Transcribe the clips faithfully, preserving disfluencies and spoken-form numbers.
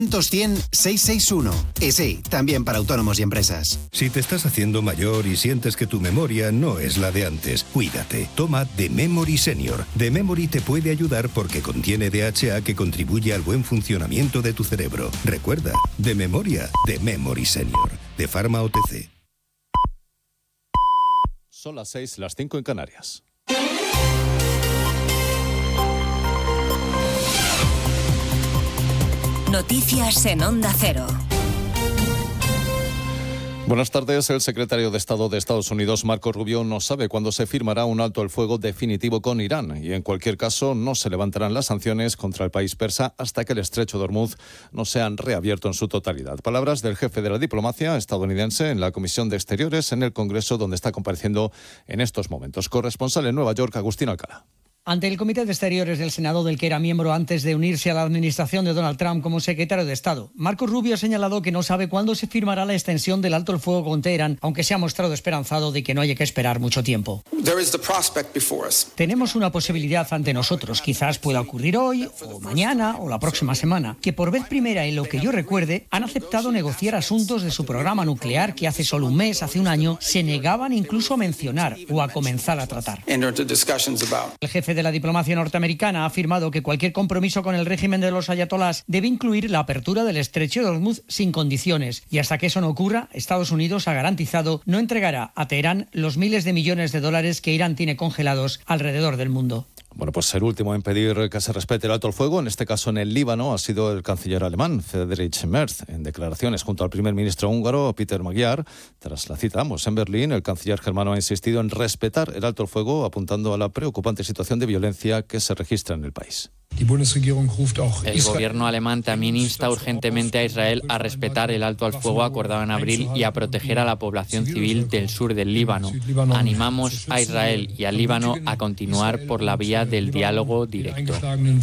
cien, seiscientos sesenta y uno. Y sí, también para autónomos y empresas. Si te estás haciendo mayor y sientes que tu memoria no es la de antes, cuídate. Toma The Memory Senior. The Memory te puede ayudar porque contiene D H A que contribuye al buen funcionamiento de tu cerebro. Recuerda, de memoria, The Memory Senior. De Pharma O T C. Son las seis, las cinco en Canarias. Noticias en Onda Cero. Buenas tardes. El secretario de Estado de Estados Unidos, Marco Rubio, no sabe cuándo se firmará un alto el fuego definitivo con Irán y, en cualquier caso, no se levantarán las sanciones contra el país persa hasta que el estrecho de Hormuz no sean reabierto en su totalidad. Palabras del jefe de la diplomacia estadounidense en la Comisión de Exteriores en el Congreso, donde está compareciendo en estos momentos. Corresponsal en Nueva York, Agustín Alcalá. Ante el Comité de Exteriores del Senado, del que era miembro antes de unirse a la administración de Donald Trump como secretario de Estado, Marco Rubio ha señalado que no sabe cuándo se firmará la extensión del alto el fuego con Teherán, aunque se ha mostrado esperanzado de que no haya que esperar mucho tiempo. Tenemos una posibilidad ante nosotros, quizás pueda ocurrir hoy, o mañana, o la próxima semana, que por vez primera, en lo que yo recuerde, han aceptado negociar asuntos de su programa nuclear que hace solo un mes, hace un año, se negaban incluso a mencionar o a comenzar a tratar. El jefe de la diplomacia norteamericana ha afirmado que cualquier compromiso con el régimen de los ayatolás debe incluir la apertura del estrecho de Hormuz sin condiciones, y hasta que eso no ocurra, Estados Unidos ha garantizado no entregará a Teherán los miles de millones de dólares que Irán tiene congelados alrededor del mundo. Bueno, pues el último en pedir que se respete el alto el fuego, en este caso en el Líbano, ha sido el canciller alemán, Friedrich Merz. En declaraciones junto al primer ministro húngaro, Peter Magyar, tras la cita ambos en Berlín, el canciller germano ha insistido en respetar el alto el fuego, apuntando a la preocupante situación de violencia que se registra en el país. El gobierno alemán también insta urgentemente a Israel a respetar el alto al fuego acordado en abril y a proteger a la población civil del sur del Líbano. Animamos a Israel y al Líbano a continuar por la vía del diálogo directo.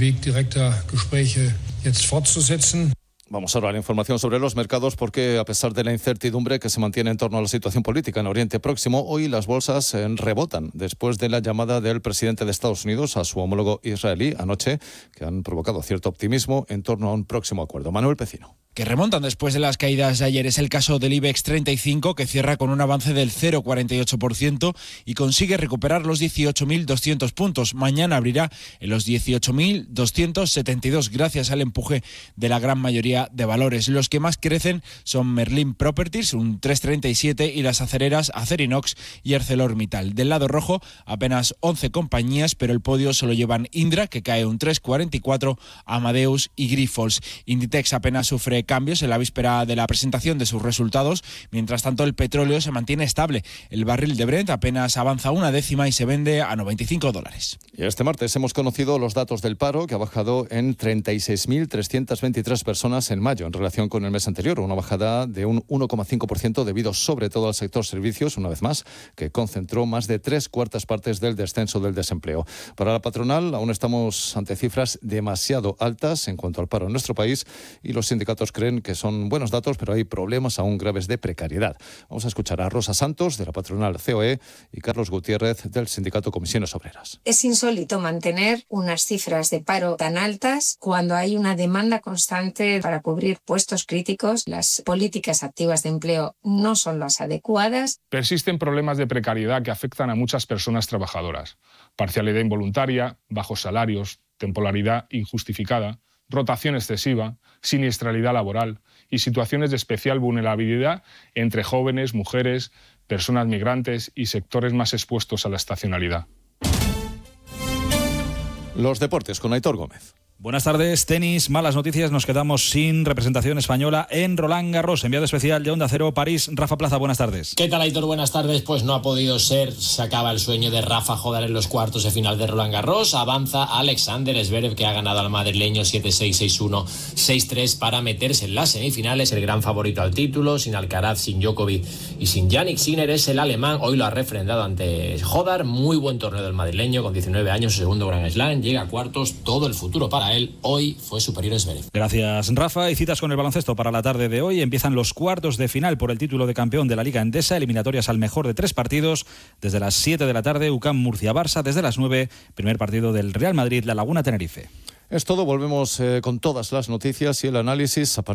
Vamos ahora a la información sobre los mercados, porque a pesar de la incertidumbre que se mantiene en torno a la situación política en Oriente Próximo, hoy las bolsas rebotan después de la llamada del presidente de Estados Unidos a su homólogo israelí anoche, que han provocado cierto optimismo en torno a un próximo acuerdo. Manuel Pecino. Que remontan después de las caídas de ayer. Es el caso del IBEX treinta y cinco, que cierra con un avance del cero coma cuarenta y ocho por ciento y consigue recuperar los dieciocho mil doscientos puntos. Mañana abrirá en los dieciocho mil doscientos setenta y dos, gracias al empuje de la gran mayoría de valores. Los que más crecen son Merlin Properties, un tres coma treinta y siete, y las acereras Acerinox y ArcelorMittal. Del lado rojo, apenas once compañías, pero el podio se lo llevan Indra, que cae un tres coma cuarenta y cuatro, Amadeus y Grifols. Inditex apenas sufre cambios en la víspera de la presentación de sus resultados. Mientras tanto, el petróleo se mantiene estable. El barril de Brent apenas avanza una décima y se vende a noventa y cinco dólares. Y este martes hemos conocido los datos del paro, que ha bajado en treinta y seis mil trescientas veintitrés personas en mayo en relación con el mes anterior, una bajada de un uno coma cinco por ciento debido sobre todo al sector servicios, una vez más, que concentró más de tres cuartas partes del descenso del desempleo. Para la patronal, aún estamos ante cifras demasiado altas en cuanto al paro en nuestro país, y los sindicatos creen que son buenos datos, pero hay problemas aún graves de precariedad. Vamos a escuchar a Rosa Santos, de la patronal C O E, y Carlos Gutiérrez, del sindicato Comisiones Obreras. Es insólito mantener unas cifras de paro tan altas cuando hay una demanda constante para cubrir puestos críticos. Las políticas activas de empleo no son las adecuadas. Persisten problemas de precariedad que afectan a muchas personas trabajadoras. Parcialidad involuntaria, bajos salarios, temporalidad injustificada, rotación excesiva, siniestralidad laboral y situaciones de especial vulnerabilidad entre jóvenes, mujeres, personas migrantes y sectores más expuestos a la estacionalidad. Los deportes con Aitor Gómez. Buenas tardes, tenis, malas noticias, nos quedamos sin representación española en Roland Garros. Enviado especial de Onda Cero París, Rafa Plaza, buenas tardes. ¿Qué tal, Aitor? Buenas tardes. Pues no ha podido ser, se acaba el sueño de Rafa jugar en los cuartos de final de Roland Garros. Avanza Alexander Zverev, que ha ganado al madrileño siete seis, seis uno, seis tres para meterse en las semifinales. El gran favorito al título, sin Alcaraz, sin Djokovic y sin Jannik Sinner, es el alemán. Hoy lo ha refrendado ante Hodar. Muy buen torneo del madrileño, con diecinueve años, su segundo Grand Slam. Llega a cuartos, todo el futuro para él. Hoy fue superior a Zverev. Gracias, Rafa. Y citas con el baloncesto para la tarde de hoy. Empiezan los cuartos de final por el título de campeón de la Liga Endesa, eliminatorias al mejor de tres partidos. Desde las siete de la tarde, U C A M Murcia-Barça. Desde las nueve, primer partido del Real Madrid, La Laguna Tenerife. Es todo, volvemos eh, con todas las noticias y el análisis a partir